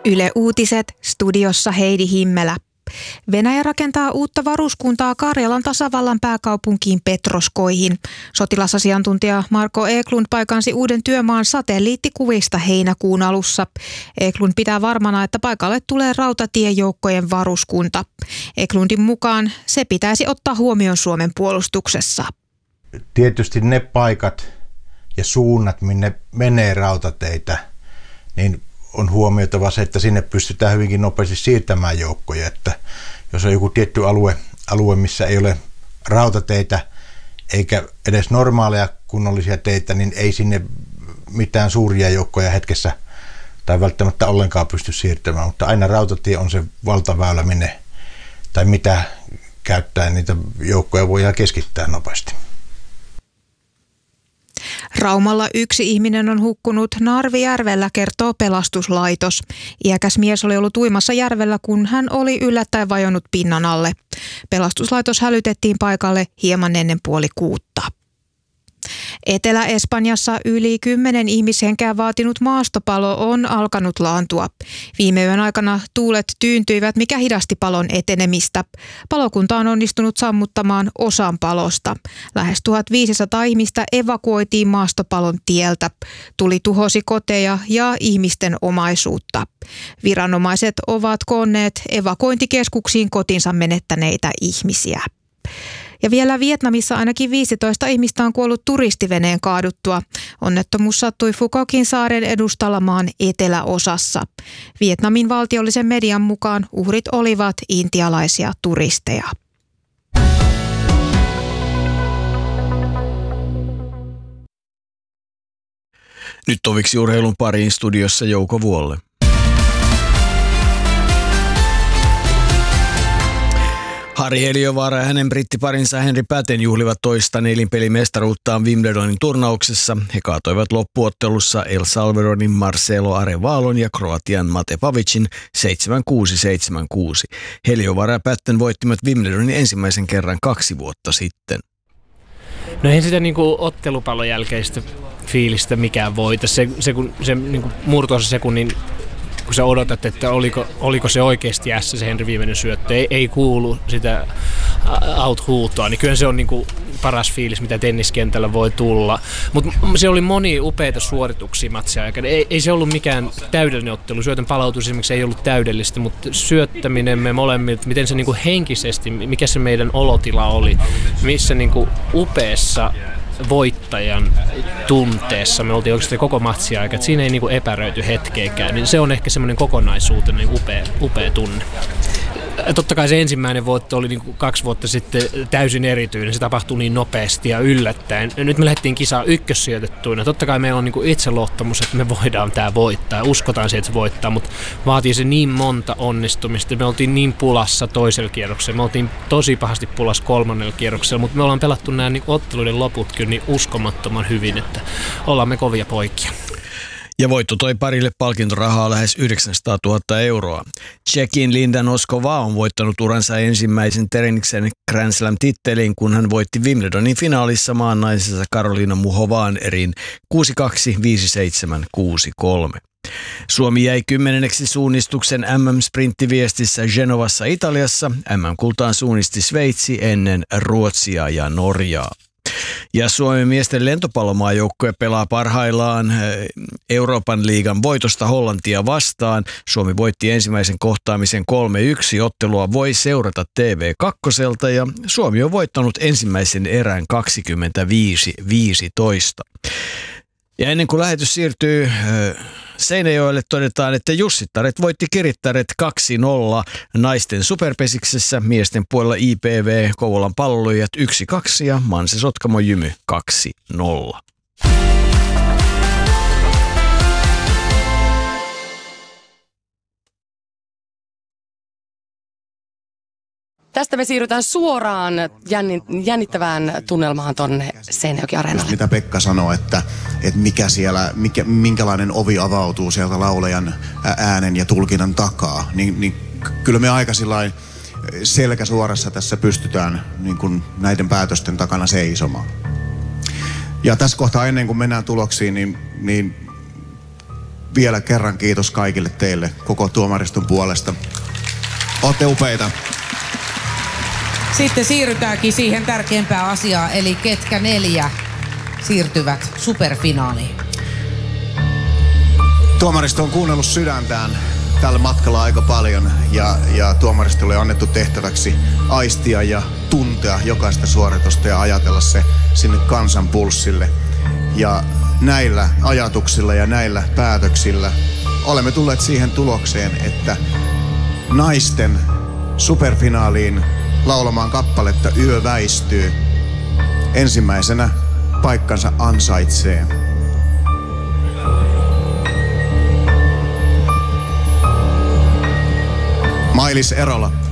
Yle Uutiset, studiossa Heidi Himmelä. Venäjä rakentaa uutta varuskuntaa Karjalan tasavallan pääkaupunkiin Petroskoihin. Sotilasasiantuntija Marko Eklund paikansi uuden työmaan satelliittikuvista heinäkuun alussa. Eklund pitää varmana, että paikalle tulee rautatiejoukkojen varuskunta. Eklundin mukaan se pitäisi ottaa huomioon Suomen puolustuksessa. Tietysti ne paikat ja suunnat, minne menee rautateitä, niin on huomioitava se, että sinne pystytään hyvinkin nopeasti siirtämään joukkoja. Että jos on joku tietty alue, missä ei ole rautateitä eikä edes normaaleja kunnollisia teitä, niin ei sinne mitään suuria joukkoja hetkessä tai välttämättä ollenkaan pysty siirtämään. Mutta aina rautatie on se valtaväylä, minne tai mitä käyttäen niitä joukkoja voidaan keskittää nopeasti. Raumalla 1 ihminen on hukkunut Narvijärvellä, kertoo pelastuslaitos. Iäkäs mies oli ollut uimassa järvellä, kun hän oli yllättäen vajonnut pinnan alle. Pelastuslaitos hälytettiin paikalle hieman ennen 5:30. Etelä-Espanjassa yli 10 ihmishenkeä vaatinut maastopalo on alkanut laantua. Viime yön aikana tuulet tyyntyivät, mikä hidasti palon etenemistä. Palokunta on onnistunut sammuttamaan osan palosta. Lähes 1500 ihmistä evakuoitiin maastopalon tieltä. Tuli tuhosi koteja ja ihmisten omaisuutta. Viranomaiset ovat koonneet evakuointikeskuksiin kotinsa menettäneitä ihmisiä. Ja vielä Vietnamissa ainakin 15 ihmistä on kuollut turistiveneen kaaduttua. Onnettomuus sattui Phuocokin saaren edustalla maan eteläosassa. Vietnamin valtiollisen median mukaan uhrit olivat intialaisia turisteja. Nyt toviksi urheilun pariin, studiossa Jouko Vuolle. Harri Eliövaara ja hänen brittiparinsa Henri Patten juhlivat toista nelinpelimestaruuttaan Wimbledonin turnauksessa. He kaatoivat loppuottelussa El Salvadorin Marcelo Arevalon ja Kroatian Mate Pavicin 7-6-7-6. Eliövaara ja Patten voittivat Wimbledonin ensimmäisen kerran 2 vuotta sitten. No eihän sitä niinku ottelupallon jälkeistä fiilistä mikään voita. Se niinku murto-osa sekunnin, kun sä odotat, että oliko se oikeasti ässä se Henri viimeinen syöttö, ei kuulu sitä out-huutoa, niin kyllä se on niinku paras fiilis, mitä tenniskentällä voi tulla. Mutta se oli moni upeita suorituksia matsia aikana. Ei se ollut mikään täydellinen ottelu. Syötön palautus esimerkiksi ei ollut täydellistä, mutta syöttäminen me molemmilta, miten se niinku henkisesti, mikä se meidän olotila oli, missä niinku upeassa voittajan tunteessa me oltiin oikeasti koko matsia aika, että siinä ei niinku epäröity hetkeäkään, niin se on ehkä semmoinen kokonaisuutena niin upea tunne. Totta kai se ensimmäinen voitto oli niinku 2 vuotta sitten täysin erityinen, se tapahtui niin nopeasti ja yllättäen. Nyt me lähdettiin kisaan ykkössijoitettuina. Totta kai meillä on niinku itseluottamus, että me voidaan tää voittaa ja uskotaan siihen, että se voittaa, mutta vaatii se niin monta onnistumista. Me oltiin niin pulassa toisella kierroksella, me oltiin tosi pahasti pulassa 3. kierroksella, mutta me ollaan pelattu nämä niinku otteluiden loput kyllä niin uskomattoman hyvin, että ollaan me kovia poikia. Ja voitto toi parille palkintorahaa lähes 900 000 euroa. Tšekin Linda Noskova on voittanut uransa ensimmäisen Tereniksen Grand Slam-tittelin, kun hän voitti Wimbledonin finaalissa maan naisensa Karolina Muchovaan erin 6-2, 5-7, 6-3. Suomi jäi 10. suunnistuksen MM-sprinttiviestissä Genovassa Italiassa. MM-kultaan suunnisti Sveitsi ennen Ruotsia ja Norjaa. Ja Suomen miesten lentopallomaajoukkue pelaa parhaillaan Euroopan liigan voitosta Hollantia vastaan. Suomi voitti ensimmäisen kohtaamisen 3-1. Ottelua voi seurata TV2 ja Suomi on voittanut ensimmäisen erän 25-15. Ja ennen kuin lähetys siirtyy Seinäjoelle, todetaan, että Jussittaret voitti Kirittäret 2-0 naisten superpesiksessä. Miesten puolella IPV Kouvolan Pallolijat 1-2 ja Manse Sotkamo Jymy 2-0. Tästä me siirrytään suoraan jännittävään tunnelmaan tonne Seinäjoki Areenalle. Mitä Pekka sanoi, että minkälainen ovi avautuu sieltä laulajan äänen ja tulkinnan takaa, niin kyllä me aika sillain selkä suorassa tässä pystytään niin kuin näiden päätösten takana seisomaan. Ja tässä kohtaa ennen kuin mennään tuloksiin, niin vielä kerran kiitos kaikille teille koko tuomariston puolesta. Ootte upeita. Sitten siirrytäänkin siihen tärkeimpään asiaan, eli ketkä 4 siirtyvät superfinaaliin. Tuomaristo on kuunnellut sydäntään tällä matkalla aika paljon ja tuomaristolle on annettu tehtäväksi aistia ja tuntea jokaista suoritusta ja ajatella se sinne kansan pulssille. Ja näillä ajatuksilla ja näillä päätöksillä olemme tulleet siihen tulokseen, että naisten superfinaaliin laulamaan kappaletta Yö väistyy ensimmäisenä paikkansa ansaitsee Mailis Erola.